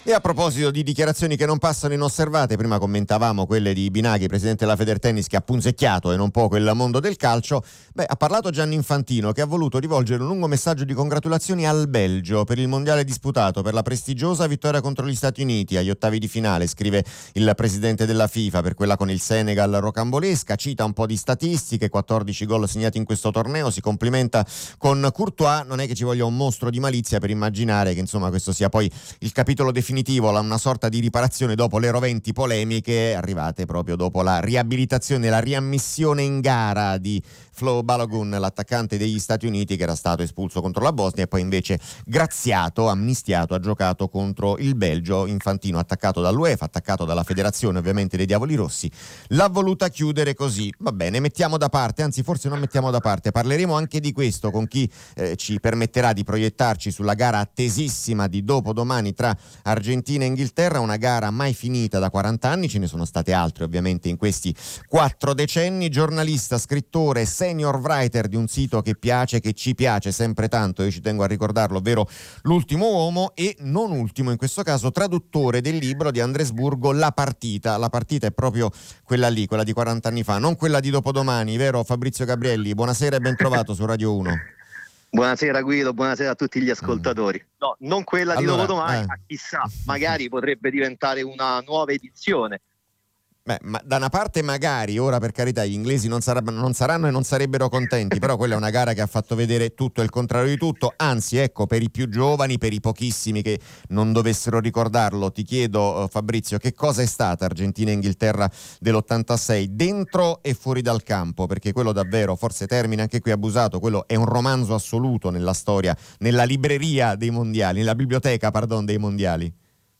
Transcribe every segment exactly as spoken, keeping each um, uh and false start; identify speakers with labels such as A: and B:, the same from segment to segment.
A: E a proposito di dichiarazioni che non passano inosservate, prima commentavamo quelle di Binaghi, presidente della Federtennis, che ha punzecchiato e non poco il mondo del calcio. Beh, ha parlato Gianni Infantino, che ha voluto rivolgere un lungo messaggio di congratulazioni al Belgio per il mondiale disputato, per la prestigiosa vittoria contro gli Stati Uniti agli ottavi di finale, scrive il presidente della FIFA, per quella con il Senegal rocambolesca, cita un po' di statistiche, quattordici gol segnati in questo torneo, si complimenta con Courtois. Non è che ci voglia un mostro di malizia per immaginare che insomma questo sia poi il capitolo definitivo, una sorta di riparazione dopo le roventi polemiche arrivate proprio dopo la riabilitazione, la riammissione in gara di Flo Balogun, l'attaccante degli Stati Uniti, che era stato espulso contro la Bosnia e poi invece graziato, amnistiato, ha giocato contro il Belgio. Infantino, attaccato dall'UEFA, attaccato dalla federazione ovviamente dei Diavoli Rossi, l'ha voluta chiudere così. Va bene, mettiamo da parte, anzi forse non mettiamo da parte, parleremo anche di questo con chi eh, ci permetterà di proiettarci sulla gara attesissima di dopodomani tra Argentina e Inghilterra, una gara mai finita da quaranta anni, ce ne sono state altre ovviamente in questi quattro decenni. Giornalista, scrittore, senior writer di un sito che piace, che ci piace sempre tanto, io ci tengo a ricordarlo, ovvero L'Ultimo Uomo, e non ultimo in questo caso traduttore del libro di Andres Burgo, La Partita. La Partita è proprio quella lì, quella di quaranta anni fa, non quella di dopodomani, vero Fabrizio Gabrielli? Buonasera e ben trovato su Radio uno.
B: Buonasera Guido, buonasera a tutti gli ascoltatori. No, non quella di
A: allora,
B: dopodomani,
A: eh.
B: ma chissà, magari potrebbe diventare una nuova edizione.
A: Beh, ma da una parte magari, ora per carità gli inglesi non saranno, non saranno e non sarebbero contenti, però quella è una gara che ha fatto vedere tutto e il contrario di tutto, anzi ecco, per i più giovani, per i pochissimi che non dovessero ricordarlo, ti chiedo Fabrizio, che cosa è stata Argentina e Inghilterra dell'ottantasei, dentro e fuori dal campo, perché quello davvero, forse termine anche qui abusato, quello è un romanzo assoluto nella storia, nella libreria dei mondiali, nella biblioteca, pardon, dei mondiali.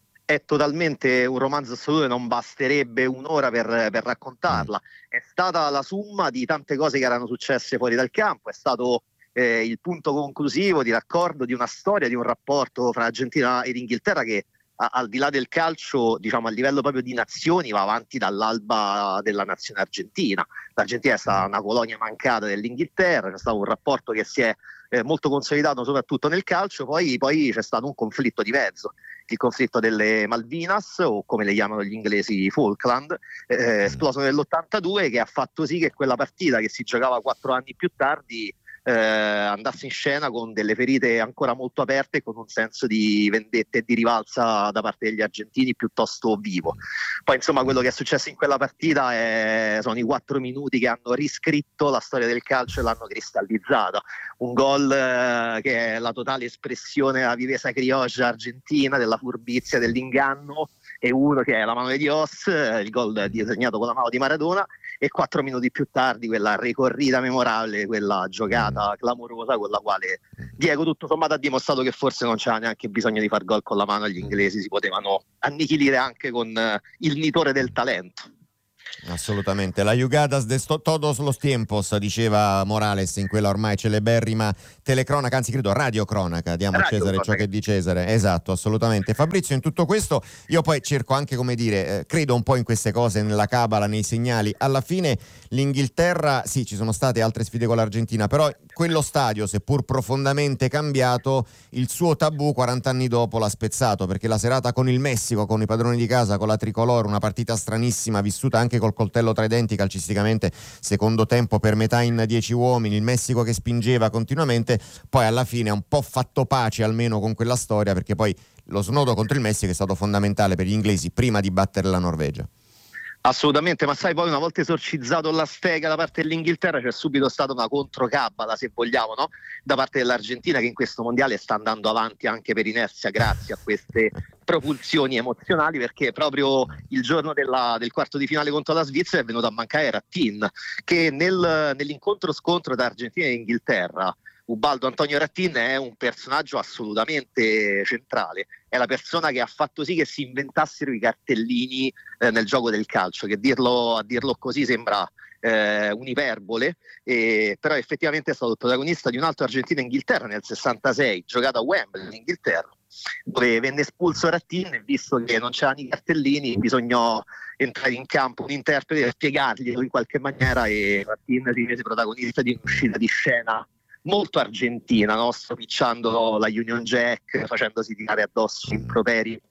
B: È totalmente un romanzo assoluto e non basterebbe un'ora per, per raccontarla. Mm. È stata la somma di tante cose che erano successe fuori dal campo, è stato eh, il punto conclusivo di raccordo di una storia, di un rapporto fra Argentina ed Inghilterra che a, al di là del calcio, diciamo a livello proprio di nazioni, va avanti dall'alba della nazione argentina. L'Argentina è stata una colonia mancata dell'Inghilterra, c'è stato un rapporto che si è eh, molto consolidato soprattutto nel calcio, poi, poi c'è stato un conflitto di mezzo. Il conflitto delle Malvinas, o come le chiamano gli inglesi Falkland, eh, esploso nell'ottantadue, che ha fatto sì che quella partita che si giocava quattro anni più tardi eh, andasse in scena con delle ferite ancora molto aperte e con un senso di vendetta e di rivalsa da parte degli argentini piuttosto vivo. Poi insomma quello che è successo in quella partita è, sono i quattro minuti che hanno riscritto la storia del calcio e l'hanno cristallizzata. Un gol eh, che è la totale espressione della viveza criolla argentina, della furbizia, dell'inganno, e uno che è la mano di Dios, eh, il gol disegnato con la mano di Maradona, e quattro minuti più tardi quella ricorrita memorabile, quella giocata clamorosa con la quale Diego tutto sommato ha dimostrato che forse non c'era neanche bisogno di far gol con la mano, e gli inglesi si potevano annichilire anche con eh, il nitore del talento.
A: Assolutamente, la jugadas de sto- todos los tiempos, diceva Morales in quella ormai celeberrima telecronaca, anzi credo radiocronaca, diamo a Cesare ciò che è di Cesare. Esatto, assolutamente. Fabrizio, in tutto questo io poi cerco anche, come dire, eh, credo un po' in queste cose, nella cabala, nei segnali. Alla fine l'Inghilterra, sì, ci sono state altre sfide con l'Argentina, però quello stadio, seppur profondamente cambiato, il suo tabù quaranta anni dopo l'ha spezzato, perché la serata con il Messico, con i padroni di casa, con la tricolore, una partita stranissima, vissuta anche col coltello tra i denti calcisticamente, secondo tempo per metà in dieci uomini, il Messico che spingeva continuamente, poi alla fine ha un po' fatto pace almeno con quella storia, perché poi lo snodo contro il Messico è stato fondamentale per gli inglesi prima di battere la Norvegia.
B: Assolutamente, ma sai, poi una volta esorcizzato l'Azteca da parte dell'Inghilterra c'è subito stata una controcabala, se vogliamo, no? Da parte dell'Argentina, che in questo mondiale sta andando avanti anche per inerzia grazie a queste propulsioni emozionali, perché proprio il giorno della, del quarto di finale contro la Svizzera è venuto a mancare Rattin, che nel, nell'incontro scontro tra Argentina e Inghilterra, Ubaldo Antonio Rattin è un personaggio assolutamente centrale, è la persona che ha fatto sì che si inventassero i cartellini eh, nel gioco del calcio, che dirlo, a dirlo così sembra eh, un'iperbole, eh, però effettivamente è stato il protagonista di un altro Argentina-Inghilterra nel sessantasei, giocato a Wembley in Inghilterra, dove venne espulso Rattin, e visto che non c'erano i cartellini bisognò entrare in campo un interprete per spiegarglielo in qualche maniera, e Rattin si rese protagonista di un'uscita di scena molto argentina, no? Stropicciando la Union Jack, facendosi tirare addosso improperi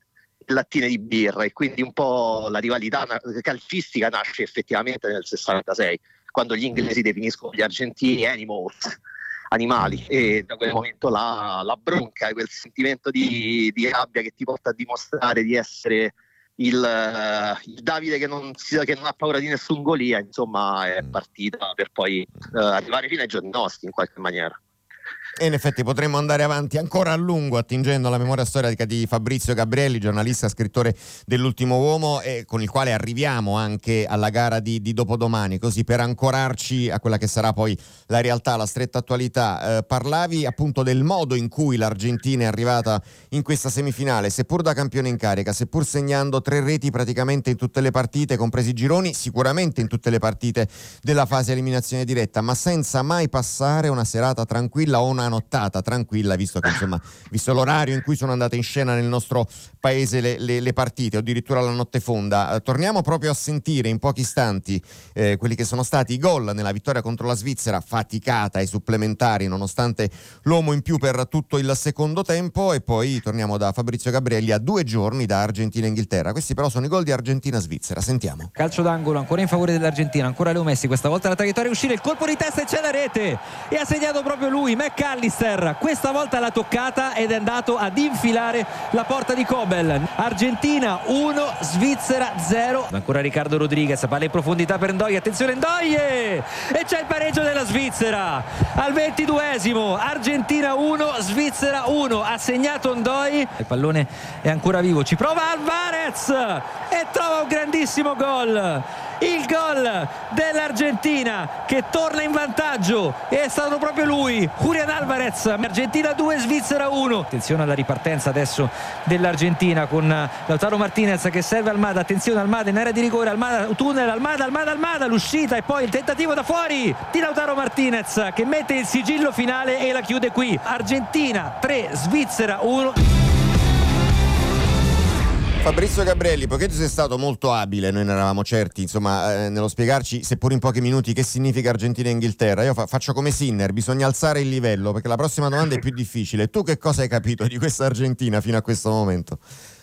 B: lattine di birra, e quindi un po' la rivalità calcistica nasce effettivamente nel sessantasei, quando gli inglesi definiscono gli argentini animals, animali, e da quel momento la, la bronca, quel sentimento di, di rabbia che ti porta a dimostrare di essere il, uh, il Davide che non, che non ha paura di nessun Golia, insomma, è partita per poi uh, arrivare fino ai giorni nostri in qualche maniera.
A: E in effetti potremmo andare avanti ancora a lungo attingendo alla memoria storica di Fabrizio Gabrielli, giornalista, scrittore dell'Ultimo Uomo, e con il quale arriviamo anche alla gara di, di dopodomani, così per ancorarci a quella che sarà poi la realtà, la stretta attualità. Eh, parlavi appunto del modo in cui l'Argentina è arrivata in questa semifinale, seppur da campione in carica, seppur segnando tre reti praticamente in tutte le partite, compresi i gironi, sicuramente in tutte le partite della fase eliminazione diretta, ma senza mai passare una serata tranquilla o una nottata tranquilla, visto che insomma, visto l'orario in cui sono andate in scena nel nostro paese le, le, le partite, o addirittura la notte fonda. Eh, torniamo proprio a sentire in pochi istanti eh, quelli che sono stati i gol nella vittoria contro la Svizzera, faticata ai supplementari nonostante l'uomo in più per tutto il secondo tempo, e poi torniamo da Fabrizio Gabrielli a due giorni da Argentina e Inghilterra. Questi però sono i gol di Argentina-Svizzera, sentiamo.
C: Calcio d'angolo ancora in favore dell'Argentina, ancora Leo Messi, questa volta la traiettoria è uscita, il colpo di testa e c'è la rete, e ha segnato proprio lui, McAllister, questa volta l'ha toccata ed è andato ad infilare la porta di Kobel. Argentina uno, Svizzera zero. Ancora Riccardo Rodriguez, palla in profondità per Ndoye, attenzione Ndoye, e c'è il pareggio della Svizzera al ventiduesimo. Argentina uno, Svizzera uno, ha segnato Ndoye, il pallone è ancora vivo, ci prova Alvarez e trova un grandissimo gol, il gol dell'Argentina che torna in vantaggio, e è stato proprio lui, Julián Álvarez. Argentina due, Svizzera uno. Attenzione alla ripartenza adesso dell'Argentina con Lautaro Martinez che serve Almada, attenzione Almada in area di rigore, Almada tunnel, Almada, Almada, Almada, l'uscita e poi il tentativo da fuori di Lautaro Martinez che mette il sigillo finale e la chiude qui. Argentina tre, Svizzera uno.
A: Fabrizio Gabrielli, poiché tu sei stato molto abile, noi ne eravamo certi, insomma, eh, nello spiegarci, seppur in pochi minuti, che significa Argentina e Inghilterra, io fa- faccio come Sinner, bisogna alzare il livello, perché la prossima domanda è più difficile. Tu che cosa hai capito di questa Argentina fino a questo momento?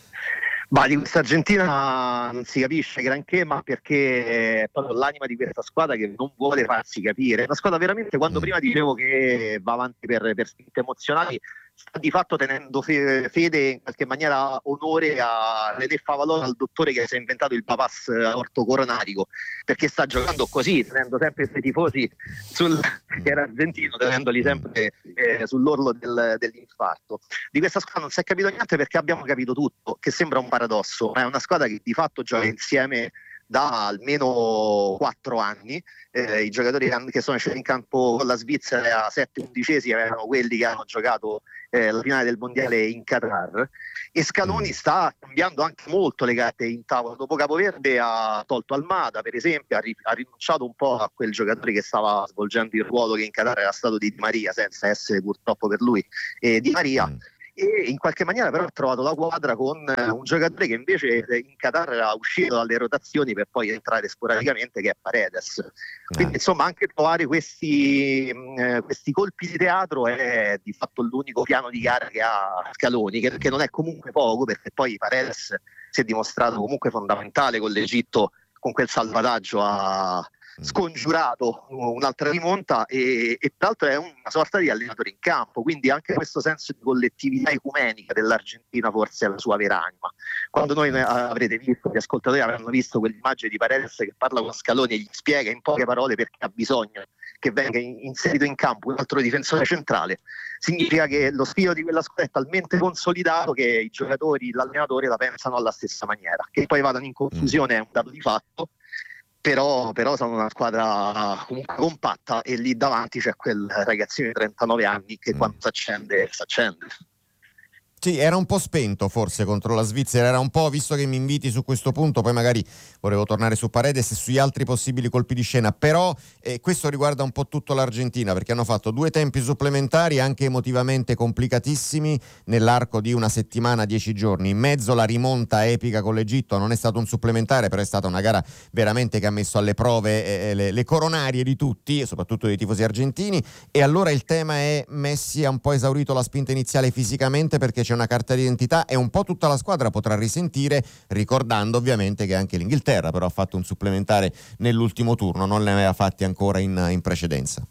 B: Ma di questa Argentina non si capisce granché, ma perché è proprio l'anima di questa squadra che non vuole farsi capire. È una squadra veramente, quando mm. prima dicevo che va avanti per, per spinte emozionali, sta di fatto tenendo fe- fede in qualche maniera, onore a René Favaloro, al dottore che si è inventato il bypass ortocoronarico, perché sta giocando così, tenendo sempre i suoi tifosi sul, che era argentino, tenendoli sempre eh, sull'orlo del, dell'infarto. Di questa squadra non si è capito niente, perché abbiamo capito tutto, che sembra un paradosso, ma è una squadra che di fatto gioca insieme da almeno quattro anni. Eh, i giocatori che sono scesi in campo con la Svizzera a sette undicesimi erano quelli che hanno giocato eh, la finale del mondiale in Qatar, e Scaloni sta cambiando anche molto le carte in tavola. Dopo Capoverde ha tolto Almada, per esempio, ha, ri- ha rinunciato un po' a quel giocatore che stava svolgendo il ruolo che in Qatar era stato di Di Maria, senza essere purtroppo per lui eh, Di Maria. Mm. E in qualche maniera però ha trovato la quadra con un giocatore che invece in Qatar era uscito dalle rotazioni per poi entrare sporadicamente, che è Paredes. Quindi eh. insomma anche trovare questi, mh, questi colpi di teatro è di fatto l'unico piano di gara che ha Scaloni, che, che non è comunque poco, perché poi Paredes si è dimostrato comunque fondamentale con l'Egitto, con quel salvataggio a scongiurato un'altra rimonta, e, e tra l'altro è una sorta di allenatore in campo, quindi anche questo senso di collettività ecumenica dell'Argentina forse è la sua vera anima. Quando noi avrete visto, gli ascoltatori avranno visto quell'immagine di Paredes che parla con Scaloni e gli spiega in poche parole perché ha bisogno che venga inserito in campo un altro difensore centrale, significa che lo spirito di quella squadra è talmente consolidato che i giocatori, l'allenatore la pensano alla stessa maniera. Che poi vadano in confusione è un dato di fatto, Però, però sono una squadra comunque compatta, e lì davanti c'è quel ragazzino di trentanove anni che mm. quando si accende, si accende.
A: Sì, era un po' spento forse contro la Svizzera, era un po', visto che mi inviti su questo punto, poi magari volevo tornare su Paredes e sugli altri possibili colpi di scena, però eh, questo riguarda un po' tutta l'Argentina, perché hanno fatto due tempi supplementari anche emotivamente complicatissimi nell'arco di una settimana, dieci giorni, in mezzo la rimonta epica con l'Egitto, non è stato un supplementare, però è stata una gara veramente che ha messo alle prove eh, le, le coronarie di tutti, e soprattutto dei tifosi argentini, e allora il tema è: Messi ha un po' esaurito la spinta iniziale fisicamente, perché c'è una carta d'identità e un po' tutta la squadra potrà risentire, ricordando ovviamente che anche l'Inghilterra però ha fatto un supplementare nell'ultimo turno, non ne aveva fatti ancora in, in precedenza.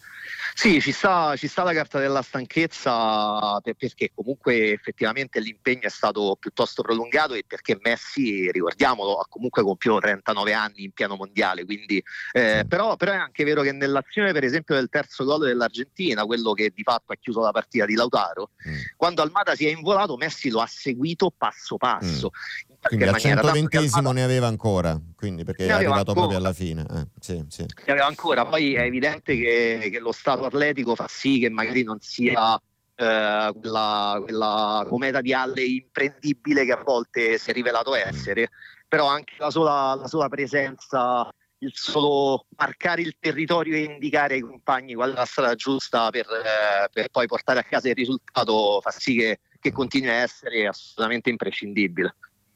B: Sì, ci sta, ci sta la carta della stanchezza, per, perché comunque effettivamente l'impegno è stato piuttosto prolungato e perché Messi, ricordiamolo, ha comunque compiuto trentanove anni in pieno mondiale, quindi eh, però, però è anche vero che nell'azione per esempio del terzo gol dell'Argentina, quello che di fatto ha chiuso la partita di Lautaro, mm. quando Almada si è involato Messi lo ha seguito passo passo.
A: Mm. Quindi al centoventesimo Almada... ne aveva ancora, quindi perché è arrivato ancora. proprio alla fine. Eh, sì, sì.
B: Ne aveva ancora, poi è evidente che, che lo stato atletico fa sì che magari non sia eh, quella, quella cometa di alle imprendibile che a volte si è rivelato essere, mm. però anche la sola, la sola presenza, il solo marcare il territorio e indicare ai compagni qual è la strada giusta per, eh, per poi portare a casa il risultato fa sì che, che continui a essere assolutamente imprescindibile.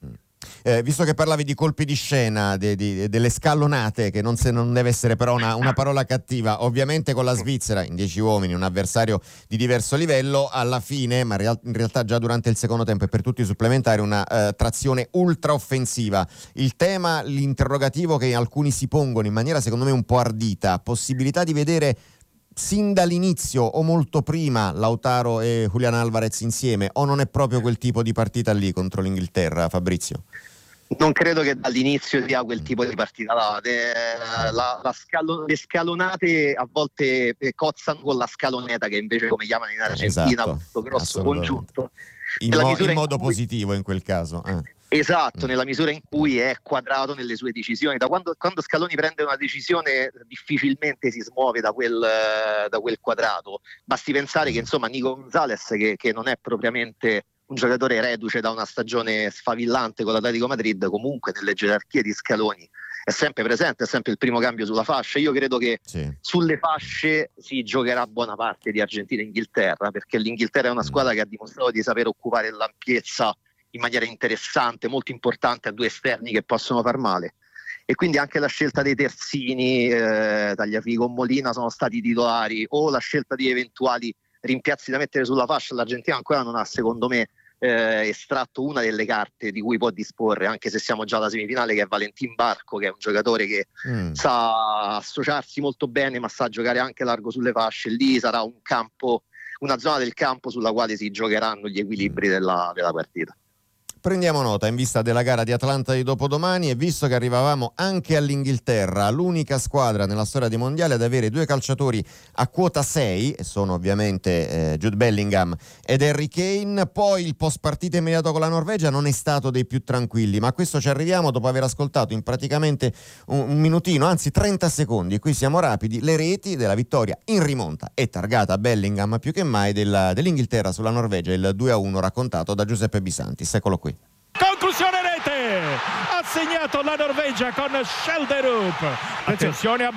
A: Eh, visto che parlavi di colpi di scena, de, de, delle scallonate, che non, se, non deve essere però una, una parola cattiva, ovviamente con la Svizzera in dieci uomini, un avversario di diverso livello, alla fine, ma real, in realtà già durante il secondo tempo e per tutti i supplementari, una eh, trazione ultra offensiva. Il tema, l'interrogativo che alcuni si pongono in maniera secondo me un po' ardita, possibilità di vedere sin dall'inizio o molto prima Lautaro e Julián Álvarez insieme, o non è proprio quel tipo di partita lì contro l'Inghilterra, Fabrizio?
B: Non credo che dall'inizio sia quel tipo di partita là. La, la, la scalo, le scalonate a volte cozzano con la scaloneta, che invece come chiamano in Argentina, esatto, questo grosso congiunto
A: in, mo- in modo in cui... positivo in quel caso eh.
B: Esatto, nella misura in cui è quadrato nelle sue decisioni. Da quando, quando Scaloni prende una decisione difficilmente si smuove da quel, da quel quadrato. Basti pensare che insomma Nico Gonzalez, che, che non è propriamente un giocatore reduce da una stagione sfavillante con l'Atletico Madrid, comunque nelle gerarchie di Scaloni è sempre presente, è sempre il primo cambio sulla fascia. Io credo che sì. sulle fasce si giocherà buona parte di Argentina e Inghilterra, perché l'Inghilterra è una squadra che ha dimostrato di saper occupare l'ampiezza in maniera interessante, molto importante, a due esterni che possono far male. E quindi anche la scelta dei terzini, eh, Tagliafico con Molina sono stati titolari, o la scelta di eventuali rimpiazzi da mettere sulla fascia. L'Argentina ancora non ha, secondo me, eh, estratto una delle carte di cui può disporre, anche se siamo già alla semifinale, che è Valentin Barco, che è un giocatore che mm. sa associarsi molto bene, ma sa giocare anche largo sulle fasce. Lì sarà un campo, una zona del campo sulla quale si giocheranno gli equilibri della, della partita.
A: Prendiamo nota in vista della gara di Atlanta di dopodomani, e visto che arrivavamo anche all'Inghilterra, l'unica squadra nella storia dei mondiali ad avere due calciatori a quota sei, e sono ovviamente eh, Jude Bellingham ed Harry Kane. Poi il post partita immediato con la Norvegia non è stato dei più tranquilli, ma a questo ci arriviamo dopo aver ascoltato in praticamente un, un minutino, anzi trenta secondi, qui siamo rapidi, le reti della vittoria in rimonta e targata a Bellingham più che mai della, dell'Inghilterra sulla Norvegia, il due a uno raccontato da Giuseppe Bisantis. Eccolo qui.
D: Conclusione rete, ha segnato la Norvegia con Schjelderup. Attenzione a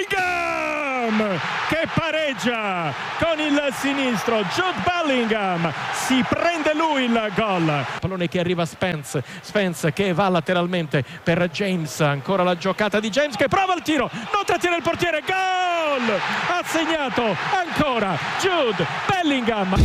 D: Bellingham che pareggia con il sinistro. Jude Bellingham si prende lui il gol. Pallone che arriva a Spence, Spence che va lateralmente per James, ancora la giocata di James che prova il tiro, non trattiene il portiere, gol! Ha segnato ancora Jude Bellingham.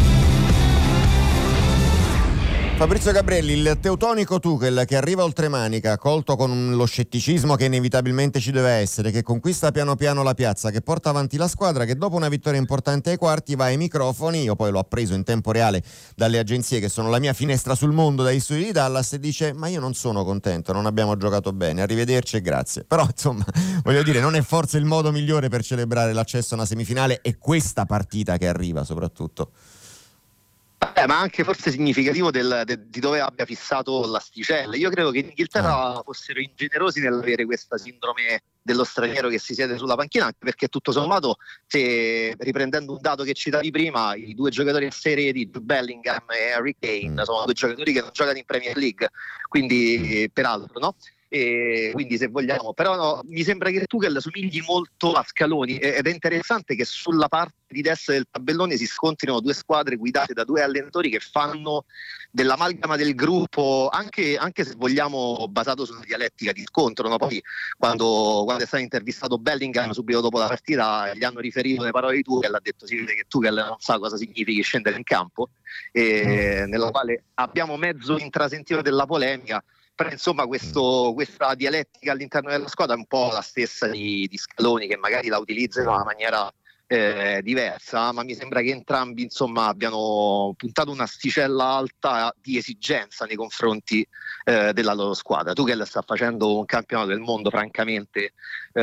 A: Fabrizio Gabrielli, il teutonico Tuchel che arriva oltremanica, colto con lo scetticismo che inevitabilmente ci deve essere, che conquista piano piano la piazza, che porta avanti la squadra, che dopo una vittoria importante ai quarti va ai microfoni, io poi l'ho appreso in tempo reale dalle agenzie che sono la mia finestra sul mondo, dai studi di Dallas, e dice: ma io non sono contento, non abbiamo giocato bene, arrivederci e grazie. Però insomma, voglio dire, non è forse il modo migliore per celebrare l'accesso a una semifinale e questa partita che arriva soprattutto?
B: Eh, ma anche forse significativo del, de, di dove abbia fissato l'asticella. Io credo che in Inghilterra ah. fossero ingenerosi nell'avere questa sindrome dello straniero che si siede sulla panchina, anche perché tutto sommato, se riprendendo un dato che citavi prima, i due giocatori a sei reti, Jude Bellingham e Harry Kane, mm. sono due giocatori che non giocano in Premier League, quindi mm. peraltro, no? E quindi se vogliamo, però no, mi sembra che Tuchel somigli molto a Scaloni, ed è interessante che sulla parte di destra del tabellone si scontrino due squadre guidate da due allenatori che fanno dell'amalgama del gruppo, anche, anche se vogliamo basato sulla dialettica di scontro, no? Poi quando, quando è stato intervistato Bellingham subito dopo la partita gli hanno riferito le parole di Tuchel, ha detto si vede che Tuchel non sa cosa significhi scendere in campo, e mm. nella quale abbiamo mezzo intrasentito della polemica. Però insomma questo, questa dialettica all'interno della squadra è un po' la stessa di, di Scaloni, che magari la utilizza in una maniera eh, diversa, ma mi sembra che entrambi insomma abbiano puntato un'asticella alta di esigenza nei confronti eh, della loro squadra. Tuchel sta facendo un campionato del mondo francamente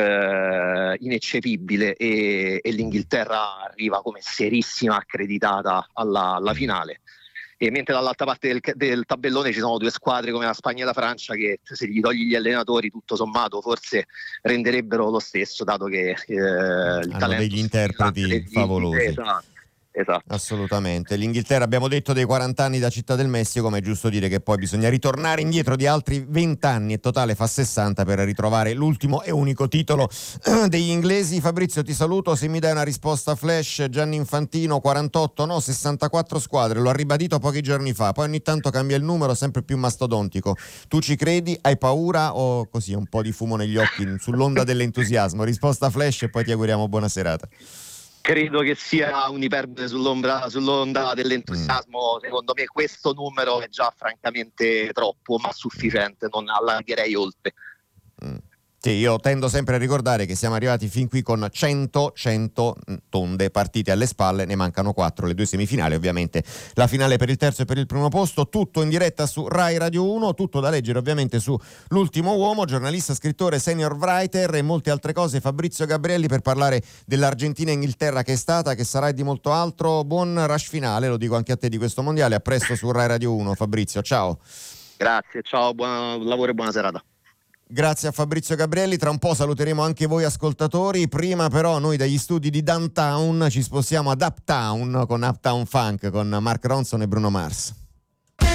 B: eh, ineccepibile, e, e l'Inghilterra arriva come serissima accreditata alla, alla finale. E mentre dall'altra parte del, del tabellone ci sono due squadre come la Spagna e la Francia che, se gli togli gli allenatori, tutto sommato forse renderebbero lo stesso, dato che eh, il
A: hanno
B: talento
A: degli interpreti degli, favolosi.
B: Esatto. Esatto.
A: Assolutamente. L'Inghilterra, abbiamo detto, dei quaranta anni da Città del Messico, ma è giusto dire che poi bisogna ritornare indietro di altri venti anni e totale fa sessanta per ritrovare l'ultimo e unico titolo degli inglesi. Fabrizio, ti saluto, se mi dai una risposta flash. Gianni Infantino, quarantotto no, sessantaquattro squadre, lo ha ribadito pochi giorni fa, poi ogni tanto cambia il numero, sempre più mastodontico. Tu ci credi? Hai paura o così un po' di fumo negli occhi sull'onda dell'entusiasmo? Risposta flash e poi ti auguriamo buona serata.
B: Credo che sia un'iperbole sull'ombra, sull'onda dell'entusiasmo. Mm. Secondo me questo numero è già francamente troppo, ma sufficiente, non allargherei oltre.
A: Mm. Sì, io tendo sempre a ricordare che siamo arrivati fin qui con cento, cento tonde partite alle spalle, ne mancano quattro, le due semifinali, ovviamente la finale per il terzo e per il primo posto, tutto in diretta su Rai Radio uno, tutto da leggere ovviamente su L'Ultimo Uomo, giornalista, scrittore, senior writer e molte altre cose, Fabrizio Gabrielli, per parlare dell'Argentina e Inghilterra che è stata, che sarà e di molto altro. Buon rush finale, lo dico anche a te, di questo mondiale, a presto su Rai Radio uno. Fabrizio, ciao.
B: Grazie, ciao, buon lavoro e buona serata.
A: Grazie a Fabrizio Gabrielli, tra un po' saluteremo anche voi ascoltatori, prima però noi dagli studi di Downtown ci spostiamo ad Uptown con Uptown Funk con Mark Ronson e Bruno Mars.